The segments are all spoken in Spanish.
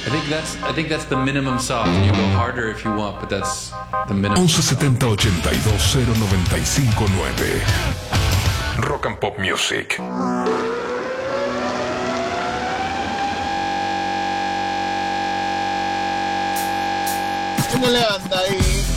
I think that's the minimum soft. You go harder if you want, but that's the minimum. 1170 82 095 9. Rock and Pop Music. ¿Cómo le anda ahí?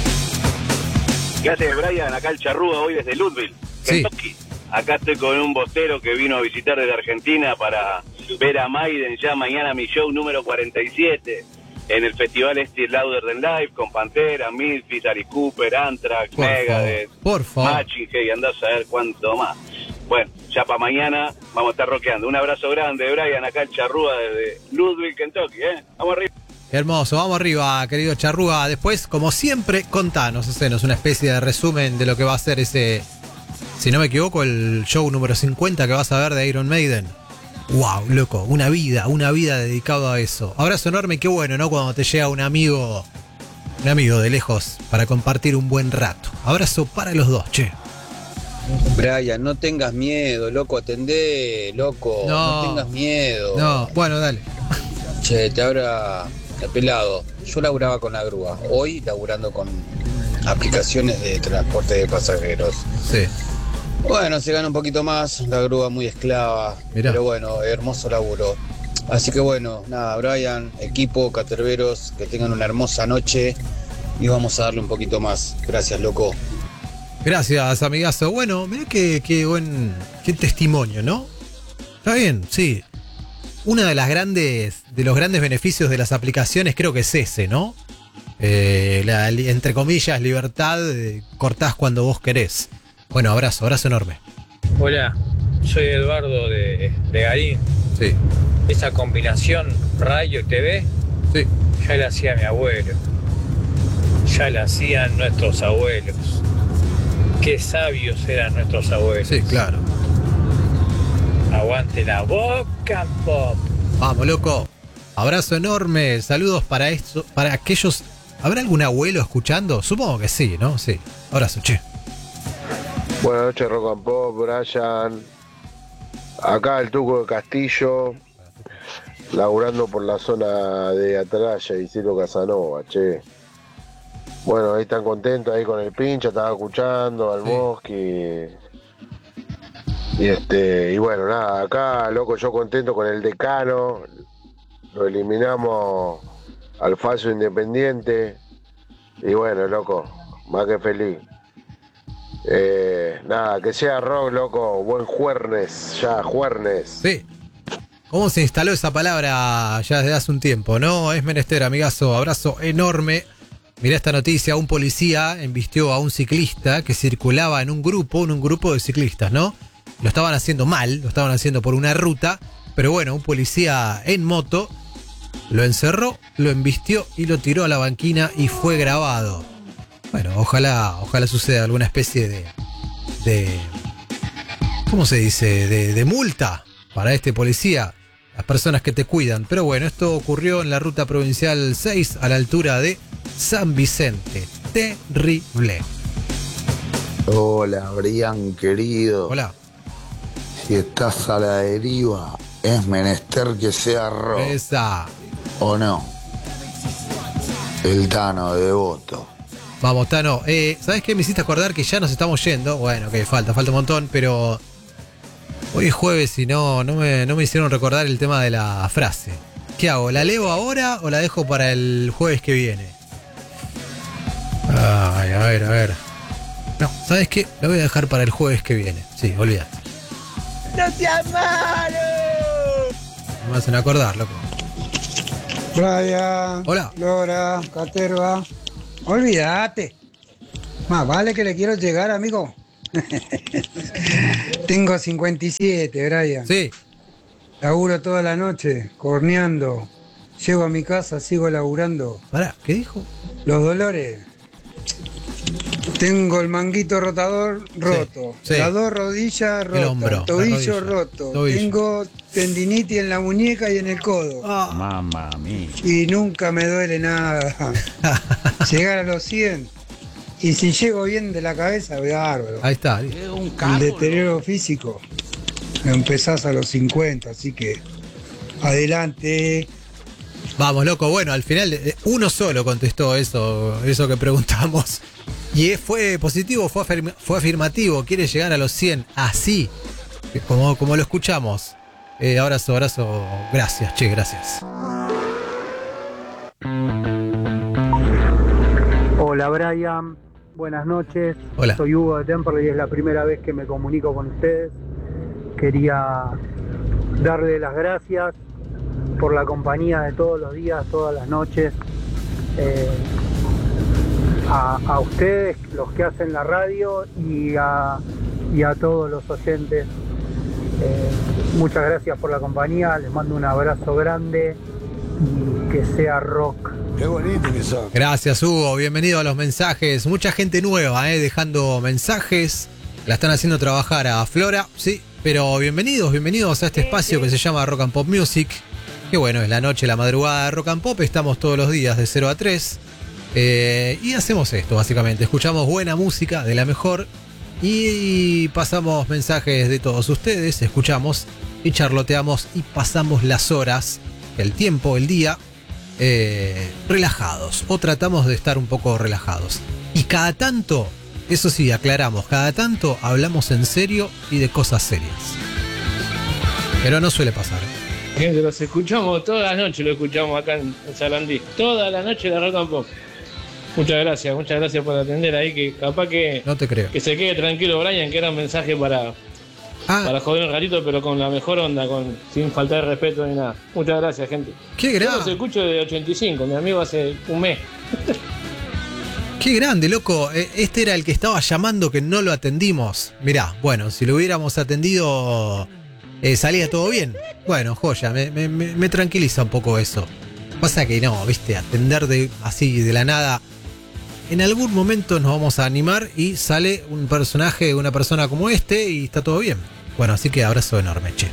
¿Qué hace Brian? Acá el charrúa hoy desde Louisville, Kentucky. Acá estoy con un bostero que vino a visitar desde Argentina para ver a Maiden ya mañana, mi show número 47 en el festival Louder Than Life con Pantera, Milfis, Alice Cooper, Anthrax, Megadeth, Machine Head y andás a ver cuánto más. Bueno, ya para mañana vamos a estar rockeando. Un abrazo grande, Brian, acá el charrúa desde Louisville, Kentucky, Vamos arriba. Hermoso, vamos arriba, querido charrúa. Después, como siempre, contanos, hacenos una especie de resumen de lo que va a ser ese, si no me equivoco, el show número 50 que vas a ver de Iron Maiden. Wow, loco, una vida dedicado a eso. Abrazo enorme, qué bueno, ¿no? Cuando te llega un amigo de lejos para compartir un buen rato. Abrazo para los dos, che. Brian, no tengas miedo, loco, atendé, loco, no tengas miedo. No, bueno, dale. Che, te abra el pelado. Yo laburaba con la grúa, hoy laburando con aplicaciones de transporte de pasajeros. Sí. Bueno, se gana un poquito más, la grúa muy esclava. Mirá. Pero bueno, hermoso laburo. Así que bueno, nada, Brian, equipo, caterveros, que tengan una hermosa noche y vamos a darle un poquito más. Gracias, loco. Gracias, amigazo. Bueno, mirá qué testimonio, ¿no? Está bien, sí. Uno de los grandes beneficios de las aplicaciones creo que es ese, ¿no? Entre comillas, libertad, cortás cuando vos querés. Bueno, abrazo enorme. Hola, soy Eduardo de Garín. Sí. Esa combinación radio y TV, sí, ya la hacía mi abuelo. Ya la hacían nuestros abuelos. Qué sabios eran nuestros abuelos. Sí, claro. Aguante la boca, pop. Vamos, loco. Abrazo enorme. Saludos para aquellos. ¿Habrá algún abuelo escuchando? Supongo que sí, ¿no? Sí. Abrazo, che. Buenas noches, Rock and Pop, Brian. Acá el Tuco de Castillo, laburando por la zona de Atalaya y Isidro Casanova, che. Bueno, ahí están contentos ahí con el pincha, estaba escuchando al Mosqui. Y bueno, nada, acá, loco, yo contento con el decano. Lo eliminamos al falso Independiente. Y bueno, loco, más que feliz. Nada, que sea rock, loco, buen juernes, ya, juernes. Sí. ¿Cómo se instaló esa palabra ya desde hace un tiempo, no? Es menester, amigazo, abrazo enorme. Mirá esta noticia, un policía embistió a un ciclista que circulaba en un grupo de ciclistas, ¿no? Lo estaban haciendo mal, lo estaban haciendo por una ruta, pero bueno, un policía en moto lo encerró, lo embistió y lo tiró a la banquina y fue grabado. Bueno, ojalá suceda alguna especie de ¿cómo se dice? De multa para este policía, las personas que te cuidan. Pero bueno, esto ocurrió en la ruta provincial 6 a la altura de San Vicente. Terrible. Hola, Brian, querido. Hola. Si estás a la deriva, es menester que sea rock. Esa. ¿O no? El Tano, devoto. Vamos, Tano. ¿Sabes qué? Me hiciste acordar que ya nos estamos yendo. Bueno, que falta un montón, pero hoy es jueves y no me hicieron recordar el tema de la frase. ¿Qué hago? ¿La leo ahora o la dejo para el jueves que viene? Ay, a ver. No, ¿sabes qué? La voy a dejar para el jueves que viene. Sí, olvídate. ¡No seas malo! Me hacen acordar, loco. Brian. Hola. Lora, Caterva. Olvídate. Más vale que le quiero llegar, amigo. Tengo 57, Brian. Sí. Laburo toda la noche, corneando. Llego a mi casa, sigo laburando. Pará, ¿qué dijo? Los dolores. Tengo el manguito rotador roto. Sí. Las dos rodillas rotas. El hombro, tobillo roto. Tobillo. Tengo tendinitis en la muñeca y en el codo. Mamma mía. Y nunca me duele nada. Llegar a los 100. Y si llego bien de la cabeza, bárbaro. Ahí está. El deterioro físico lo empezás a los 50, así que adelante. Vamos, loco. Bueno, al final uno solo contestó eso que preguntamos. Y fue positivo, fue afirmativo. Quiere llegar a los 100 así, como lo escuchamos. Abrazo. Gracias, gracias. Hola Brian, buenas noches. Hola. Soy Hugo de Temperley y es la primera vez que me comunico con ustedes. Quería darle las gracias por la compañía de todos los días, todas las noches. A ustedes, los que hacen la radio, y a todos los oyentes. Muchas gracias por la compañía, les mando un abrazo grande y que sea rock. Qué bonito que son. Gracias, Hugo, bienvenido a los mensajes. Mucha gente nueva, dejando mensajes. La están haciendo trabajar a Flora, sí, pero bienvenidos a este espacio que se llama Rock and Pop Music. Que bueno, es la noche, la madrugada de Rock and Pop. Estamos todos los días de 0 a 3. Y hacemos esto, básicamente. Escuchamos buena música, de la mejor. Y pasamos mensajes de todos ustedes. Escuchamos y charloteamos y pasamos las horas, el tiempo, el día, relajados. O tratamos de estar un poco relajados. Y cada tanto, eso sí, aclaramos, cada tanto hablamos en serio y de cosas serias. Pero no suele pasar. Gente, los escuchamos toda la noche, lo escuchamos acá en Sarandí. Toda la noche de Rock and Pop. Muchas gracias por atender ahí, que capaz que... No te creo. Que se quede tranquilo Brian, que era un mensaje para joder un ratito, pero con la mejor onda, sin faltar de respeto ni nada. Muchas gracias, gente. Qué grande. Yo los escucho de 85, mi amigo hace un mes. Qué grande, loco. Este era el que estaba llamando que no lo atendimos. Mirá, bueno, si lo hubiéramos atendido... salía todo bien. Bueno, joya, me tranquiliza un poco eso. Pasa que no, viste, atender así de la nada. En algún momento nos vamos a animar y sale un personaje, una persona como este, y está todo bien. Bueno, así que abrazo enorme, che.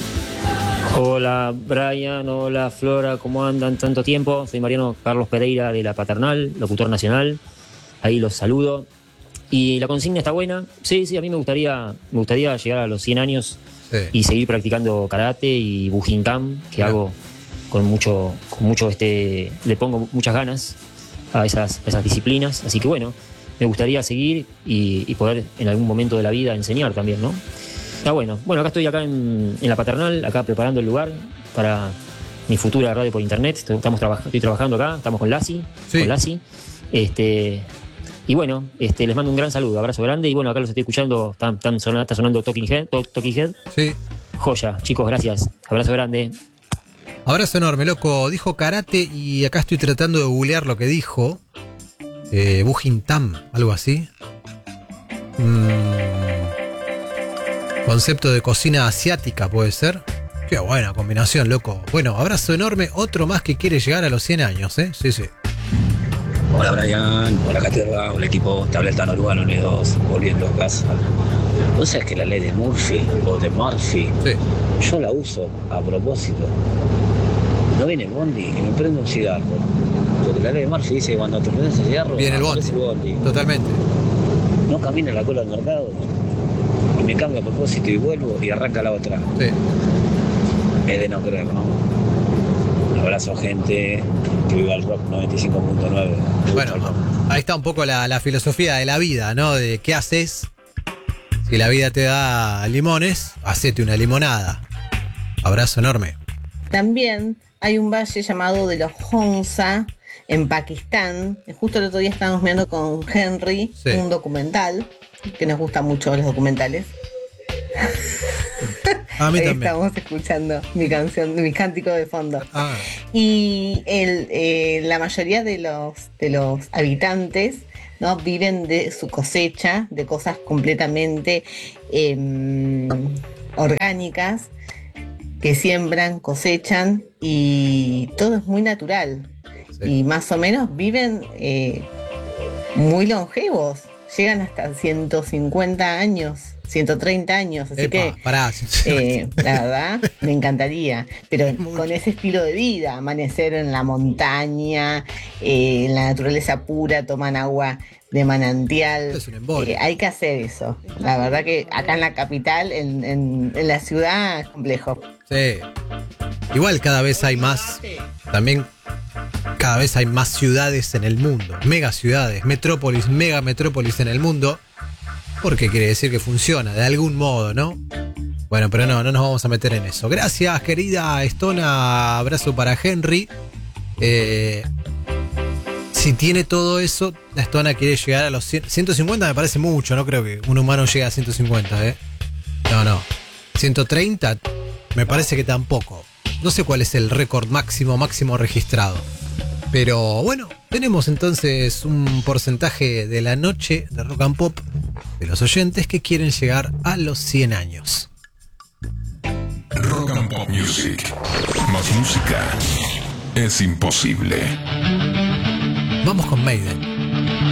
Hola Brian, hola Flora, ¿cómo andan? Tanto tiempo. Soy Mariano Carlos Pereira de La Paternal, locutor nacional. Ahí los saludo. Y la consigna está buena. Sí, a mí me gustaría llegar a los 100 años. Sí. Y seguir practicando karate y bujinkan, que hago con mucho le pongo muchas ganas a esas disciplinas. Así que bueno, me gustaría seguir y poder en algún momento de la vida enseñar también, ¿no? Está bueno. Bueno, acá estoy en La Paternal, acá preparando el lugar para mi futura radio por internet. Estoy trabajando acá, estamos con Lassi. Sí. Con Lassi. Y bueno, les mando un gran saludo, abrazo grande. Y bueno, acá los estoy escuchando, está sonando Talking Head. Sí. Joya, chicos, gracias. Abrazo grande. Abrazo enorme, loco. Dijo karate y acá estoy tratando de googlear lo que dijo. Bujintam, algo así. Concepto de cocina asiática, puede ser. Qué buena combinación, loco. Bueno, abrazo enorme. Otro más que quiere llegar a los 100 años, ¿eh? Sí. Hola Brian, hola Caterva, hola equipo, te habla el Tano Urbano unidos, volviendo a casa. ¿Vos sabés que la ley de Murphy o de Murphy? Sí. Yo la uso a propósito. No viene el bondi y me prendo un cigarro. Porque la ley de Murphy dice que cuando te prendes el cigarro, viene el bondi. Totalmente. No camino la cola del mercado y me cambio a propósito y vuelvo y arranca la otra. Sí. Es de no creer, ¿no? Un abrazo, gente. Que viva el rock 95.9. Bueno, ahí está un poco la filosofía de la vida, ¿no? De qué haces. Si la vida te da limones, hacete una limonada. Abrazo enorme. También hay un valle llamado de los Honsa en Pakistán. Justo el otro día estábamos mirando con Henry un documental, que nos gustan mucho los documentales. A mí también. Estamos escuchando mi canción, mi cántico de fondo. Y la mayoría de los habitantes, ¿no? Viven de su cosecha, de cosas completamente orgánicas, que siembran, cosechan, y todo es muy natural. Sí. Y más o menos viven muy longevos, llegan hasta 150 años. 130 años, así que la verdad me encantaría, pero con ese estilo de vida, amanecer en la montaña, en la naturaleza pura, toman agua de manantial, hay que hacer eso. La verdad que acá en la capital, en la ciudad, es complejo. Sí. Igual cada vez hay más, también cada vez hay más ciudades en el mundo, mega ciudades, metrópolis, mega metrópolis en el mundo, porque quiere decir que funciona de algún modo, ¿no? Bueno, pero no nos vamos a meter en eso. Gracias, querida Estona, abrazo para Henry. Si tiene todo eso, la Estona quiere llegar a los 150, me parece mucho, no creo que un humano llegue a 150, No. 130, me parece que tampoco. No sé cuál es el récord máximo registrado. Pero bueno, tenemos entonces un porcentaje de la noche de Rock and Pop de los oyentes que quieren llegar a los 100 años. Rock and Pop Music. Más música es imposible. Vamos con Maiden.